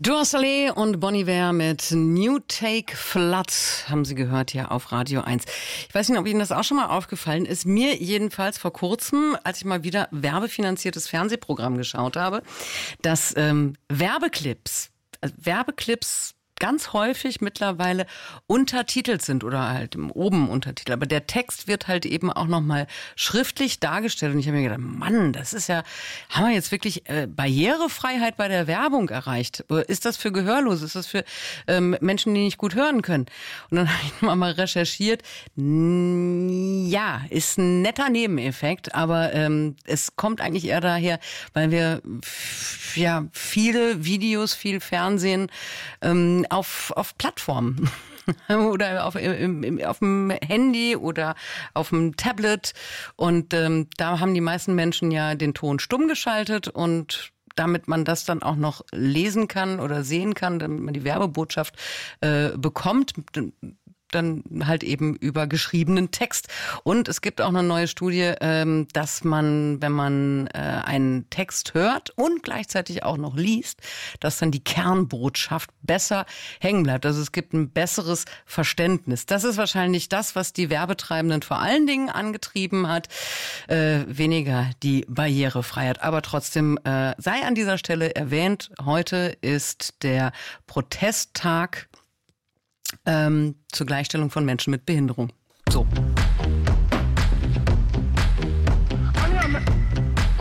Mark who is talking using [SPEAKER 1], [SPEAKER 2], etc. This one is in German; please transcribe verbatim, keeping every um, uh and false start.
[SPEAKER 1] Dorsale und Bon Iver mit New Take Flood haben Sie gehört hier auf Radio eins. Ich weiß nicht, ob Ihnen das auch schon mal aufgefallen ist. Mir jedenfalls vor kurzem, als ich mal wieder werbefinanziertes Fernsehprogramm geschaut habe, dass ähm, Werbeclips, also Werbeclips ganz häufig mittlerweile untertitelt sind oder halt im oben Untertitel. Aber der Text wird halt eben auch nochmal schriftlich dargestellt. Und ich habe mir gedacht, Mann, das ist ja, haben wir jetzt wirklich äh, Barrierefreiheit bei der Werbung erreicht? Oder ist das für Gehörlose? Ist das für ähm, Menschen, die nicht gut hören können? Und dann habe ich mal, mal recherchiert. Ja, ist ein netter Nebeneffekt, aber ähm, es kommt eigentlich eher daher, weil wir f- ja viele Videos, viel Fernsehen ähm, auf auf Plattformen oder auf, im, im, auf dem Handy oder auf dem Tablet. Und ähm, da haben die meisten Menschen ja den Ton stumm geschaltet und damit man das dann auch noch lesen kann oder sehen kann, damit man die Werbebotschaft äh, bekommt, dann halt eben über geschriebenen Text. Und es gibt auch eine neue Studie, ähm, dass man, wenn man äh, einen Text hört und gleichzeitig auch noch liest, dass dann die Kernbotschaft besser hängen bleibt. Also es gibt ein besseres Verständnis. Das ist wahrscheinlich das, was die Werbetreibenden vor allen Dingen angetrieben hat. Äh, weniger die Barrierefreiheit. Aber trotzdem äh, sei an dieser Stelle erwähnt, heute ist der Protesttag Ähm, zur Gleichstellung von Menschen mit Behinderung. So.